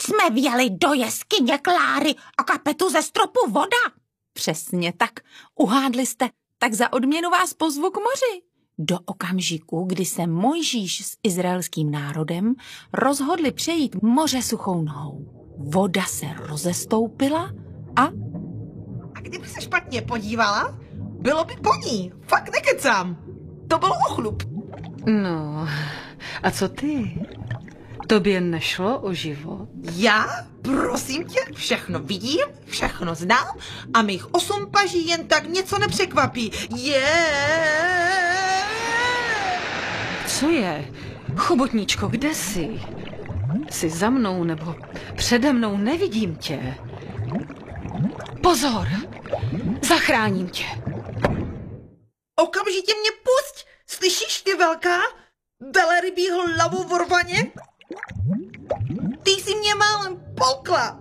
Teď jsme vjeli do jeskyně Kláry a kapetu ze stropu voda. Přesně tak, uhádli jste, tak za odměnu vás pozvu k moři. Do okamžiku, kdy se Mojžíš s izraelským národem rozhodli přejít moře suchou nohou. Voda se rozestoupila a... A kdyby se špatně podívala, bylo by po ní. Fakt nekecám. To byl ochlup. No, a co ty? Tobě nešlo o život? Já, prosím tě, všechno vidím, všechno znám a mých 8 paží jen tak něco nepřekvapí. Co je? Chobotničko, kde jsi? Jsi za mnou nebo přede mnou, nevidím tě. Pozor! Zachráním tě. Okamžitě mě pusť! Slyšíš ty velká? Velerybí hlavu v orvaně? Ty jsi mě málem polkla.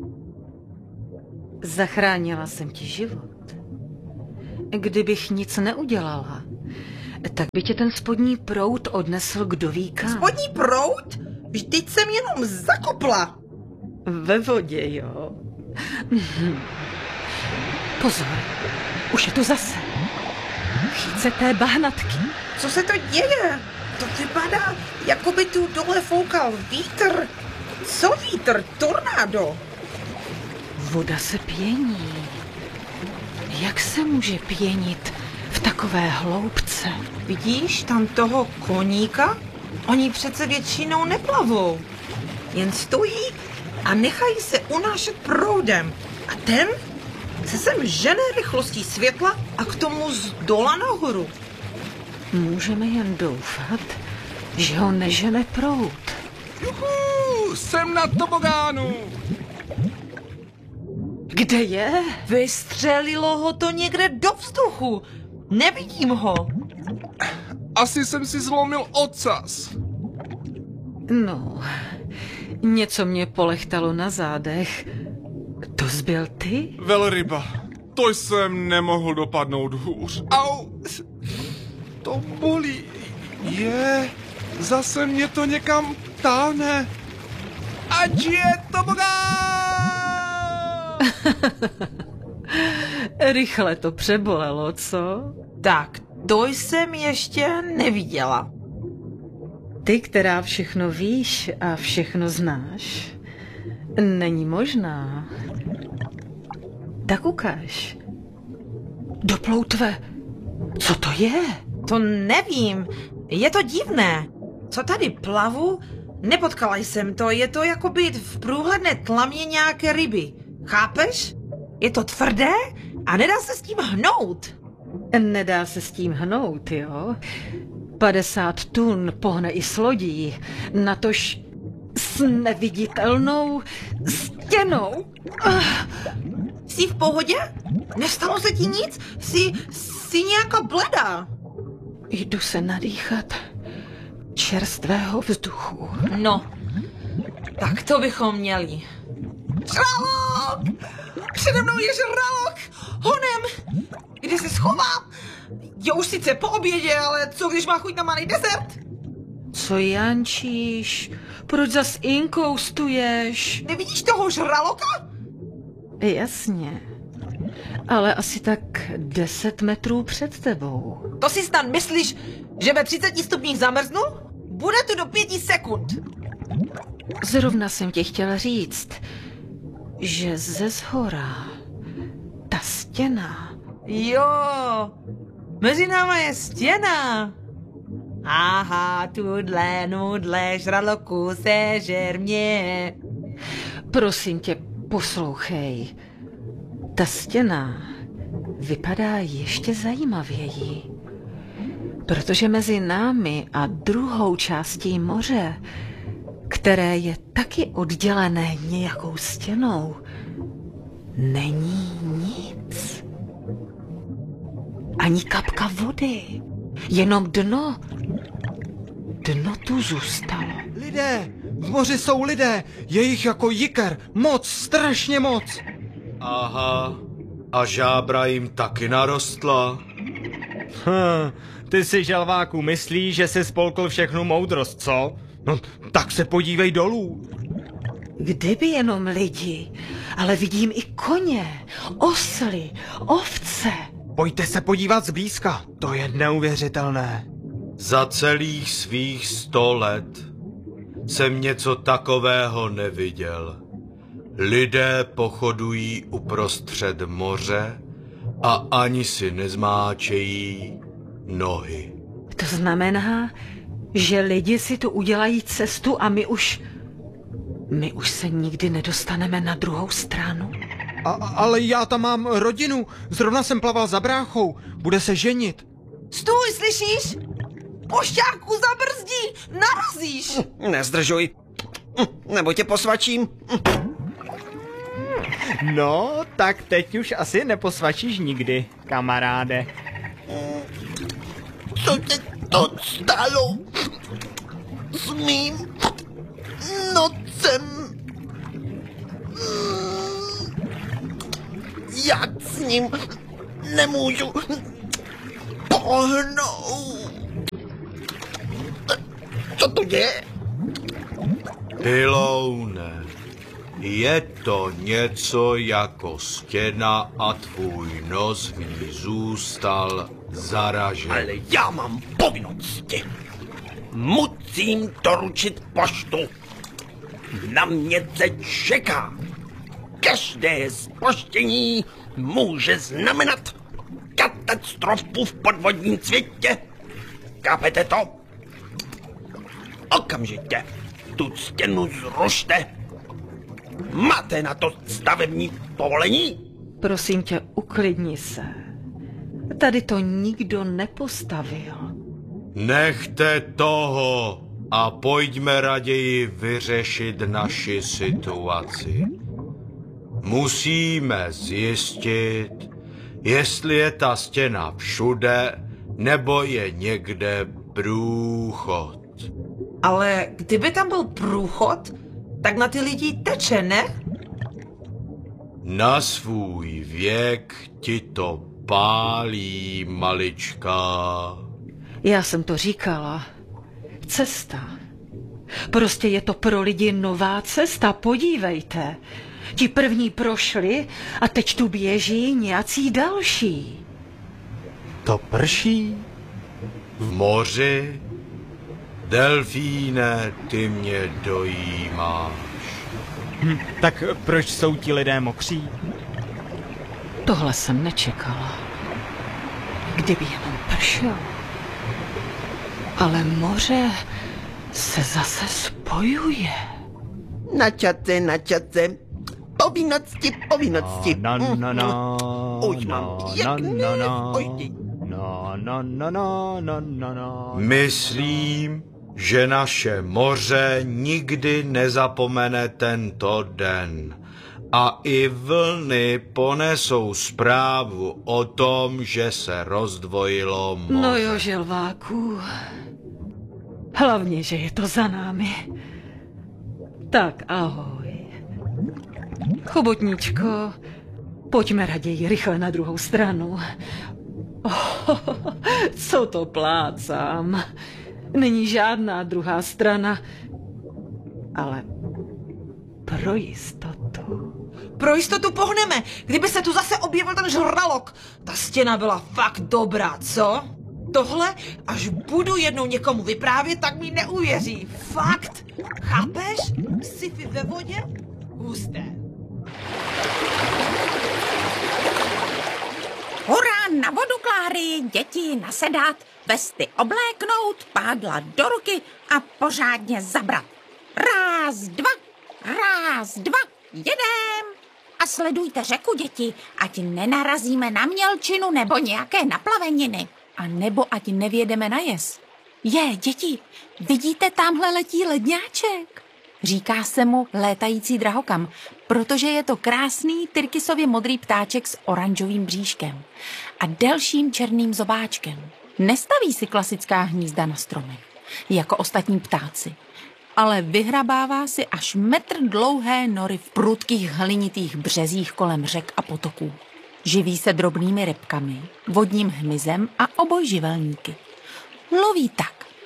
Zachránila jsem ti život. Kdybych nic neudělala, tak by tě ten spodní proud odnesl kdo ví kam. Spodní proud? Vždyť jsem jenom zakopla. Ve vodě, jo. Pozor, už je to zase. Chyce té bahnatky. Co se to děje? To vypadá, jako by tu dole foukal vítr. Co vítr? Tornádo. Voda se pění. Jak se může pěnit v takové hloubce? Vidíš tam toho koníka? Oni přece většinou neplavou. Jen stojí a nechají se unášet proudem. A ten se sem žene rychlostí světla a k tomu z dola nahoru. Můžeme jen doufat, že ho nežene proud. Juhu, jsem na tobogánu. Kde je? Vystřelilo ho to někde do vzduchu. Nevidím ho. Asi jsem si zlomil ocas. No, něco mě polechtalo na zádech. To zbyl ty? Velryba, to jsem nemohl dopadnout hůř. Au, to bolí. Zase mě to někam táhne. Ať je tobogán! Rychle to přebolelo, co? Tak, to jsem ještě neviděla. Ty, která všechno víš a všechno znáš, není možná. Tak ukáž. Do ploutve. Co to je? To nevím. Je to divné. Co tady plavu? Nepotkala jsem to. Je to jako být v průhledné tlamě nějaké ryby. Chápeš? Je to tvrdé a nedá se s tím hnout. Nedá se s tím hnout, jo? 50 tun pohne i s lodí, natož s neviditelnou stěnou. Jsi v pohodě? Nestalo se ti nic? Jsi nějaká bledá. Jdu se nadýchat čerstvého vzduchu. No, tak to bychom měli. Žralok! Přede mnou je žralok! Honem! Kde se schovám? Já už sice po obědě, ale co když má chuť na malý desert? Co jančíš? Proč zas inkoustuješ? Nevidíš toho žraloka? Jasně, ale asi tak 10 metrů před tebou. To si snad myslíš, že ve 30 stupních zamrznu? Bude tu do 5 sekund. Zrovna jsem ti chtěla říct, že ze zhora ta stěna... Jo, mezi náma je stěna. Aha, tudle, nudle, žraloku, sežer mě. Prosím tě, poslouchej. Ta stěna vypadá ještě zajímavěji, protože mezi námi a druhou částí moře, které je taky oddělené nějakou stěnou, není nic. Ani kapka vody, jenom dno. Dno tu zůstalo. Lidé, v moři jsou lidé, je jich jako jiker, moc, strašně moc. Aha, a žábra jim taky narostla. Ty si, želváku, myslíš, že jsi spolkl všechnu moudrost, co? No, tak se podívej dolů. Kdyby jenom lidi, ale vidím i koně, osly, ovce. Pojďte se podívat zblízka, to je neuvěřitelné. Za celých svých 100 let jsem něco takového neviděl. Lidé pochodují uprostřed moře a ani si nezmáčejí nohy. To znamená, že lidi si tu udělají cestu a my už se nikdy nedostaneme na druhou stranu. Ale já tam mám rodinu, zrovna jsem plaval za bráchou, bude se ženit. Stůj, slyšíš? Pošťáku, zabrzdí, narazíš. Nezdržuj, nebo tě posvačím. No, tak teď už asi neposvačíš nikdy, kamaráde. Co tě to stalo s mým nocem? Jak s ním nemůžu pohnout? Co to je? Piloune, je to něco jako stěna a tvůj nos v ní zůstal zaražen. Ale já mám povinnosti. Musím doručit poštu. Na mě se čeká. Každé zpoždění může znamenat katastrofu v podvodním světě. Chápete to? Okamžitě tu stěnu zrušte. Máte na to stavební povolení? Prosím tě, uklidni se. Tady to nikdo nepostavil. Nechte toho a pojďme raději vyřešit naši situaci. Musíme zjistit, jestli je ta stěna všude, nebo je někde průchod. Ale kdyby tam byl průchod, tak na ty lidi teče, ne? Na svůj věk ti to pálí, malička. Já jsem to říkala. Cesta. Prostě je to pro lidi nová cesta, podívejte. Ti první prošli a teď tu běží nějací další. To prší? V moři? Delfíne, ty mě dojímáš. Tak proč jsou ti lidé mokří? Tohle jsem nečekala. Kdyby jenom pršel. Ale moře se zase spojuje. Na čace. Povinnosti. Už mám pěkné spoždění. Myslím, že naše moře nikdy nezapomene tento den. A i vlny ponesou zprávu o tom, že se rozdvojilo moře. No jo, želváku. Hlavně, že je to za námi. Tak ahoj. Chobotníčko, pojďme raději rychle na druhou stranu. Oh, co to plácám. Není žádná druhá strana, ale pro jistotu. Pro jistotu pohneme, kdyby se tu zase objevil ten žralok. Ta stěna byla fakt dobrá, co? Tohle, až budu jednou někomu vyprávět, tak mi neuvěří. Fakt. Chápeš? Sci-fi ve vodě? Husté. Hurá na vodu, Kláry, děti nasedat, vesty obléknout, pádla do ruky a pořádně zabrat. Ráz, dva, jedem. A sledujte řeku, děti, ať nenarazíme na mělčinu nebo nějaké naplaveniny. A nebo ať nevědeme na jez. Děti, vidíte, tamhle letí ledňáček? Říká se mu létající drahokam, protože je to krásný tyrkysově modrý ptáček s oranžovým bříškem a delším černým zobáčkem. Nestaví si klasická hnízda na stromech, jako ostatní ptáci, ale vyhrabává si až metr dlouhé nory v prudkých hlinitých březích kolem řek a potoků. Živí se drobnými rybkami, vodním hmyzem a obojživelníky. Loví tak,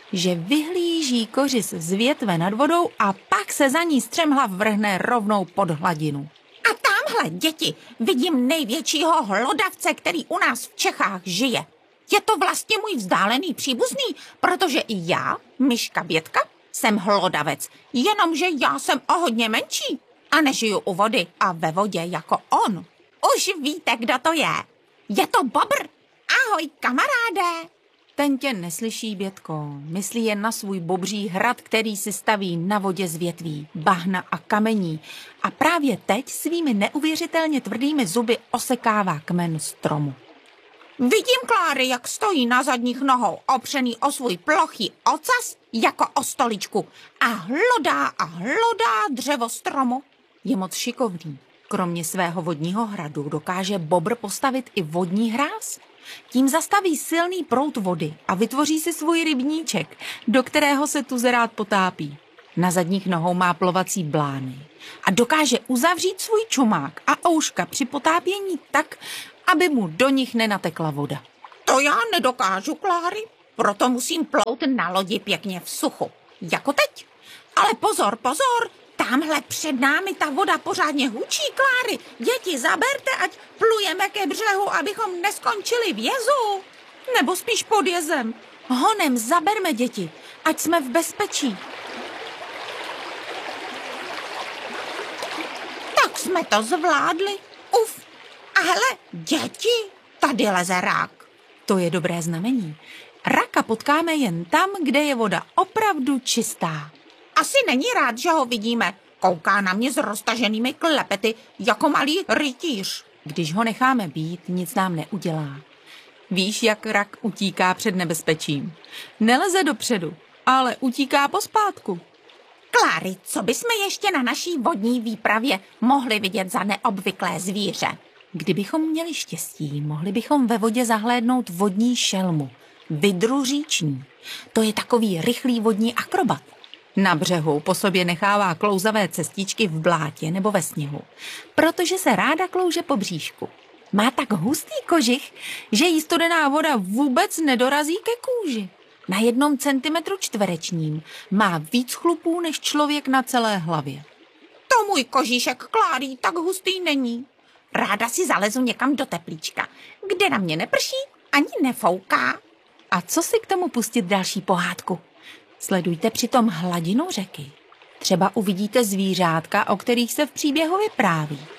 že vyhlíží kořist z větve nad vodou a pak se za ní střemhlav vrhne rovnou pod hladinu. A tamhle, děti, vidím největšího hlodavce, který u nás v Čechách žije. Je to vlastně můj vzdálený příbuzný, protože i já, myška Bětka, jsem hlodavec, jenomže já jsem o hodně menší a nežiju u vody a ve vodě jako on. Už víte, kdo to je. Je to bobr. Ahoj, kamaráde. Ten tě neslyší, Bětko. Myslí jen na svůj bobří hrad, který si staví na vodě z větví, bahna a kamení. A právě teď svými neuvěřitelně tvrdými zuby osekává kmen stromu. Vidím Kláry, jak stojí na zadních nohou, opřený o svůj plochý ocas jako o stoličku a hlodá dřevo stromu. Je moc šikovný. Kromě svého vodního hradu dokáže bobr postavit i vodní hráz. Tím zastaví silný proud vody a vytvoří si svůj rybníček, do kterého se tuzerát potápí. Na zadních nohou má plovací blány a dokáže uzavřít svůj čumák a ouška při potápění tak, aby mu do nich nenatekla voda. To já nedokážu, Kláry, proto musím plout na lodi pěkně v suchu, jako teď. Ale pozor, tamhle před námi ta voda pořádně hučí, Kláry. Děti, zaberte, ať plujeme ke břehu, abychom neskončili v jezu. Nebo spíš pod jezem. Honem zaberme děti, ať jsme v bezpečí. Tak jsme to zvládli. Uf. A hele, děti, tady leze rak. To je dobré znamení. Raka potkáme jen tam, kde je voda opravdu čistá. Asi není rád, že ho vidíme. Kouká na mě s roztaženými klepety jako malý rytíř. Když ho necháme být, nic nám neudělá. Víš, jak rak utíká před nebezpečím. Neleze dopředu, ale utíká pospátku. Kláry, co bychom ještě na naší vodní výpravě mohli vidět za neobvyklé zvíře? Kdybychom měli štěstí, mohli bychom ve vodě zahlédnout vodní šelmu, vydru říční. To je takový rychlý vodní akrobat. Na břehu po sobě nechává klouzavé cestičky v blátě nebo ve sněhu, protože se ráda klouže po bříšku. Má tak hustý kožich, že jí studená voda vůbec nedorazí ke kůži. Na 1 centimetru čtverečním má víc chlupů než člověk na celé hlavě. To můj kožíšek, Kláry, tak hustý není. Ráda si zalezu někam do teplíčka, kde na mě neprší ani nefouká. A co si k tomu pustit další pohádku? Sledujte přitom hladinu řeky. Třeba uvidíte zvířátka, o kterých se v příběhu vypráví.